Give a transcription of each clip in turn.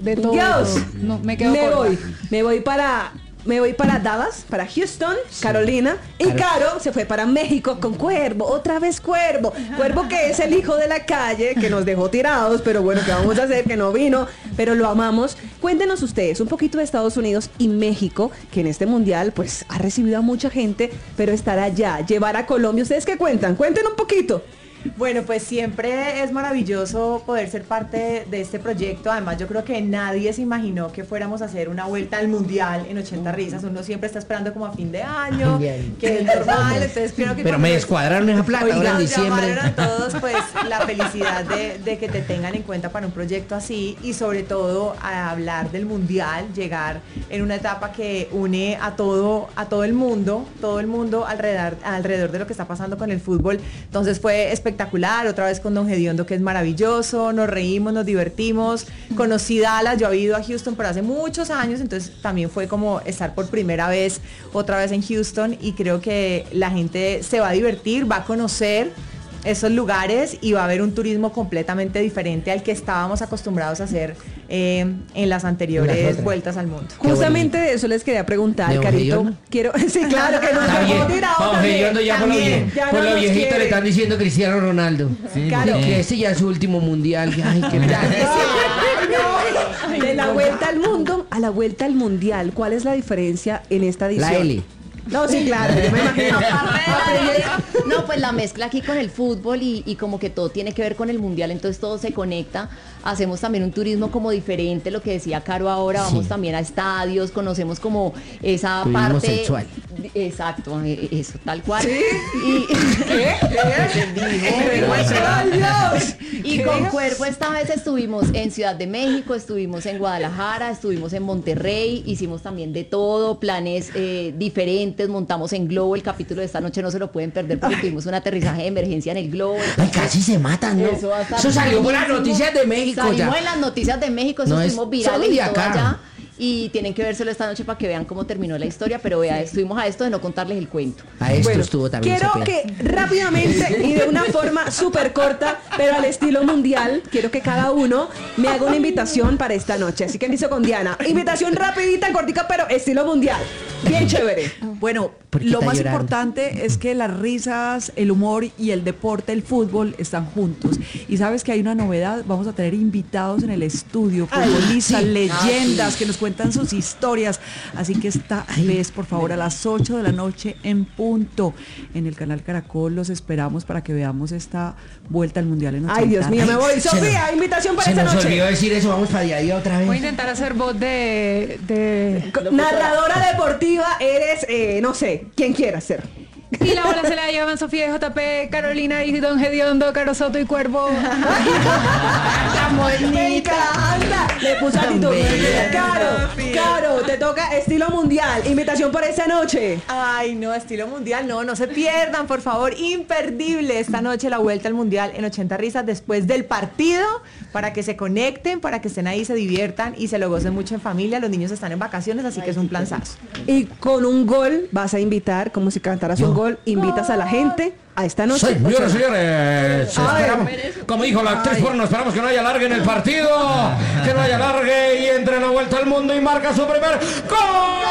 de todo. Dios, no, me quedo corta. me voy para Dallas, para Houston, Carolina, y Caro se fue para México con Cuervo, otra vez Cuervo que es el hijo de la calle, que nos dejó tirados, pero bueno, ¿qué vamos a hacer? Que no vino, pero lo amamos. Cuéntenos ustedes un poquito de Estados Unidos y México, que en este mundial pues ha recibido a mucha gente, pero estar allá, llevar a Colombia, ¿ustedes qué cuentan? Cuenten un poquito. Bueno, pues siempre es maravilloso poder ser parte de este proyecto. Además, yo creo que nadie se imaginó que fuéramos a hacer una vuelta al mundial en 80 risas. Uno siempre está esperando como a fin de año, que es normal. Entonces creo que pero me descuadraron esa plata ahora en diciembre. Llamaron a todos, pues la felicidad de que te tengan en cuenta para un proyecto así y sobre todo a hablar del mundial, llegar en una etapa que une a todo el mundo alrededor de lo que está pasando con el fútbol. Entonces fue espectacular, otra vez con Don Gediondo, que es maravilloso, nos reímos, nos divertimos, conocí Dallas, yo había ido a Houston pero hace muchos años, entonces también fue como estar por primera vez, otra vez en Houston, y creo que la gente se va a divertir, va a conocer esos lugares y va a haber un turismo completamente diferente al que estábamos acostumbrados a hacer en las anteriores vueltas al mundo. Justamente de eso les quería preguntar, Carito. Quiero, sí, claro que nos dejó tirados también. Ya por lo viejito le están diciendo Cristiano Ronaldo. Sí, claro. Que ese ya es su último mundial. Ay, qué de la vuelta al mundo a la vuelta al mundial, ¿cuál es la diferencia en esta edición? La L. No, sí, claro, yo me imagino. No, pues la mezcla aquí con el fútbol y como que todo tiene que ver con el mundial, entonces todo se conecta. Hacemos también un turismo como diferente, lo que decía Caro ahora, vamos también a estadios, conocemos como esa turismo parte sexual. Exacto, eso, tal cual. ¿Sí? Y con Cuervo esta vez estuvimos en Ciudad de México, estuvimos en Guadalajara, estuvimos en Monterrey, hicimos también de todo, planes diferentes, montamos en globo. El capítulo de esta noche no se lo pueden perder porque tuvimos un aterrizaje de emergencia en el globo. Ay, casi se matan, ¿no? Eso salió por las noticias de México. Salimos en las noticias de México, eso fuimos virales y todo allá. Y tienen que vérselo esta noche para que vean cómo terminó la historia, pero vea, estuvimos a esto de no contarles el cuento. A esto estuvo también. Quiero que rápidamente y de una forma súper corta, pero al estilo mundial, quiero que cada uno me haga una invitación para esta noche. Así que empiezo con Diana. Invitación rapidita, cortica, pero estilo mundial. Bien chévere. Bueno, lo más importante es que las risas, el humor y el deporte, el fútbol están juntos. Y sabes que hay una novedad, vamos a tener invitados en el estudio, futbolistas, leyendas que nos cuentan sus historias. Así que esta vez, por favor, a las 8 de la noche en punto, en el canal Caracol, los esperamos para que veamos esta vuelta al Mundial en 80. Ay, Dios mío, me voy. Sofía, invitación para esta noche. Se nos olvidó decir eso, vamos para día otra vez. Voy a intentar hacer voz de narradora deportiva, eres, no sé, quien quiera ser. Y la bola se la llevan Sofía de JP, Carolina y Don Gediondo, Caro Soto y Cuervo. Me encanta. Le puso actitud. Caro, te toca estilo mundial. Invitación para esta noche. Ay, no, estilo mundial, no se pierdan, por favor. Imperdible esta noche la vuelta al mundial en 80 risas después del partido, para que se conecten, para que estén ahí, se diviertan y se lo gocen mucho en familia. Los niños están en vacaciones, así que es un planzazo. Y con un gol vas a invitar, como si cantaras un gol, invitas a la gente a esta noche. Señores, como dijo la actriz porno, esperamos que no haya largue en el partido, que no haya largue y entre la vuelta al mundo y marca su primer gol.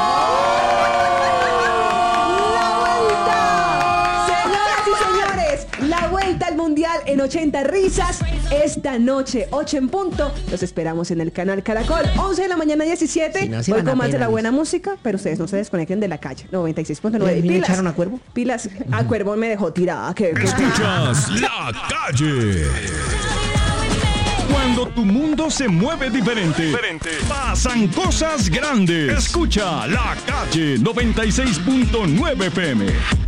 La vuelta al mundial en 80 risas esta noche, 8 en punto. Los esperamos en el canal Caracol, 11 de la mañana 17. Si no, hoy con más de la buena música, pero ustedes no se desconecten de la calle. 96.9. ¿Me echaron a Cuervo? Pilas, a Cuervo me dejó tirada. Escuchas La Calle. Cuando tu mundo se mueve diferente, pasan cosas grandes. Escucha La Calle 96.9 FM.